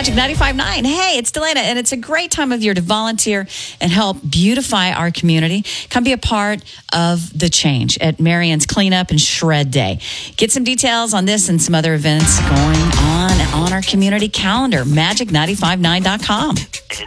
Magic 95.9. Hey, it's Delana, and it's a great time of year to volunteer and help beautify our community. Come be a part of the change at Marion's Cleanup and Shred Day. Get some details on this and some other events going on our community calendar, magic959.com.